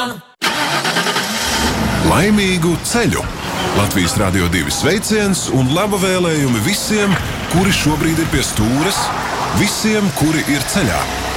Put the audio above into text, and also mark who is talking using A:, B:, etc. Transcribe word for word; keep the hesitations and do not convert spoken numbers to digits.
A: Laimīgu ceļu! Latvijas Radio divi sveiciens un laba vēlējumi visiem, kuri šobrīd ir pie stūres, visiem, kuri ir ceļā.